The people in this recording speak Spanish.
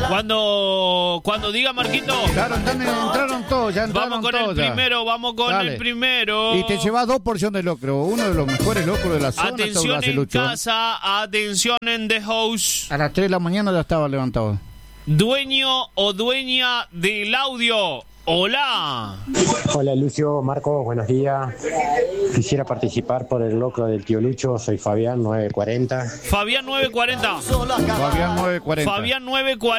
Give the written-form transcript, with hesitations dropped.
Cuando diga Marquito. Claro, entraron todos, ya entraron Vamos con todos. El primero. Y te llevas 2 porciones de locro, uno de los mejores locros de la zona. Atención en casa, atención en The House. A las 3 de la mañana ya estaba levantado. Dueño o dueña del audio. Hola. Hola Lucio, Marco, buenos días. Quisiera participar por el locro del tío Lucho, soy Fabián 940. Fabián 940. Fabián 940. Fabián 940.